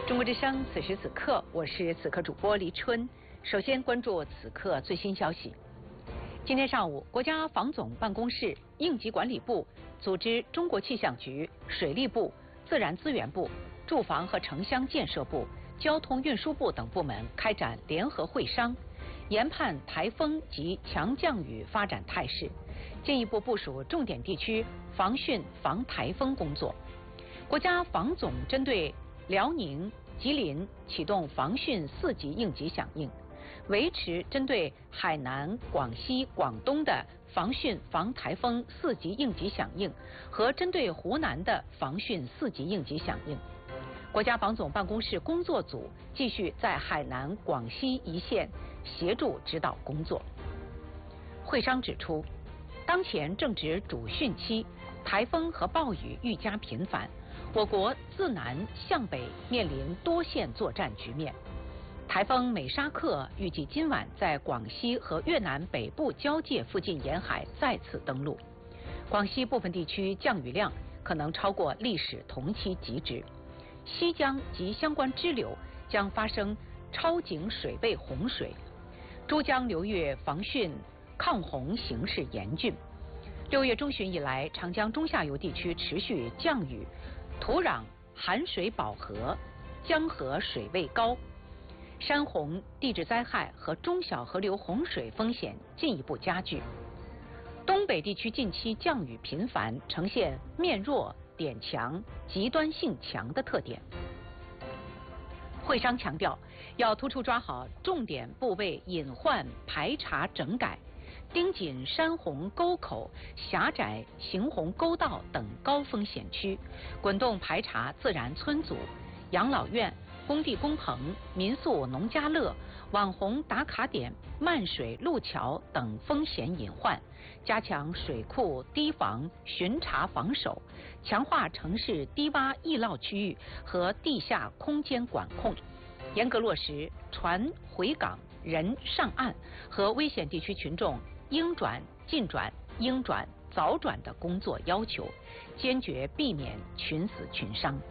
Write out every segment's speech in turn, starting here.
中国之声，此时此刻，我是此刻主播黎春。首先关注此刻最新消息。今天上午，国家防总办公室、应急管理部组织中国气象局、水利部、自然资源部、住房和城乡建设部、交通运输部等部门开展联合会商，研判台风及强降雨发展态势，进一步部署重点地区防汛防台风工作。国家防总针对辽宁、吉林启动防汛4级应急响应，维持针对海南、广西、广东的防汛防台风4级应急响应和针对湖南的防汛4级应急响应。国家防总办公室工作组继续在海南、广西一线协助指导工作。会商指出，当前正值主汛期，台风和暴雨愈加频繁，我国自南向北面临多线作战局面。台风美沙克预计今晚在广西和越南北部交界附近沿海再次登陆，广西部分地区降雨量可能超过历史同期极值，西江及相关支流将发生超警水位洪水，珠江流域防汛抗洪形势严峻。6月中旬以来，长江中下游地区持续降雨，土壤含水饱和，江河水位高，山洪、地质灾害和中小河流洪水风险进一步加剧。东北地区近期降雨频繁，呈现面弱、点强、极端性强的特点。会商强调，要突出抓好重点部位隐患排查整改，盯紧山洪沟口、狭窄行洪沟道等高风险区，滚动排查自然村组、养老院、工地工棚、民宿农家乐、网红打卡点、漫水路桥等风险隐患，加强水库堤防巡查防守，强化城市低洼易涝区域和地下空间管控，严格落实船回港、人上岸和危险地区群众应转尽转、应转早转的工作要求，坚决避免群死群伤。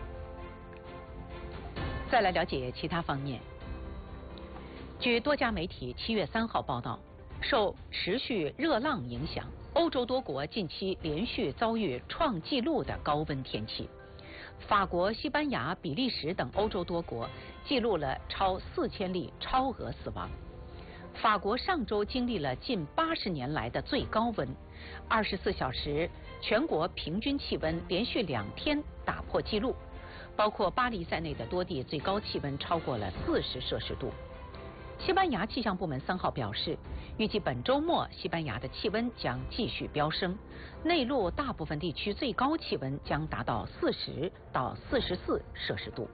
再来了解其他方面。据多家媒体7月3号报道，受持续热浪影响，欧洲多国近期连续遭遇创纪录的高温天气。法国、西班牙、比利时等欧洲多国记录了超4000例超额死亡。法国上周经历了近80年来的最高温，24小时全国平均气温连续2天打破纪录，包括巴黎在内的多地最高气温超过了40摄氏度。西班牙气象部门3号表示，预计本周末西班牙的气温将继续飙升，内陆大部分地区最高气温将达到40到44摄氏度。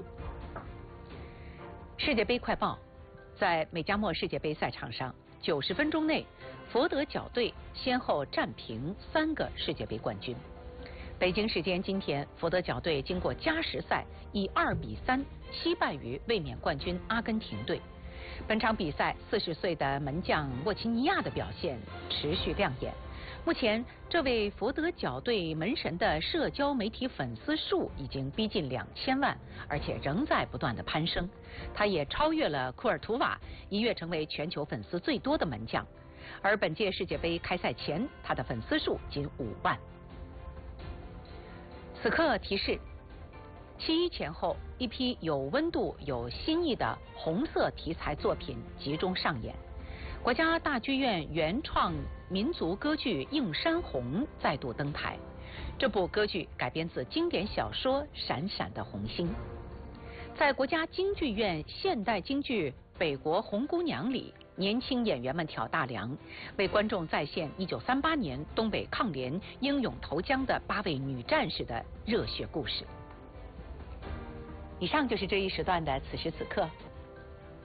世界杯快报。在美加墨世界杯赛场上，90分钟内，佛得角队先后战平3个世界杯冠军。北京时间今天，佛得角队经过加时赛以2比3惜败于卫冕冠军阿根廷队。本场比赛，40岁的门将沃齐尼亚的表现持续亮眼。目前，这位佛得角队门神的社交媒体粉丝数已经逼近2000万，而且仍在不断的攀升。他也超越了库尔图瓦，一跃成为全球粉丝最多的门将。而本届世界杯开赛前，他的粉丝数仅5万。此刻提示：7·1前后，一批有温度、有新意的红色题材作品集中上演。国家大剧院原创民族歌剧《映山红》再度登台。这部歌剧改编自经典小说《闪闪的红星》。在国家京剧院现代京剧《北国红姑娘》里，年轻演员们挑大梁，为观众再现1938年东北抗联英勇投江的8位女战士的热血故事。以上就是这一时段的此时此刻，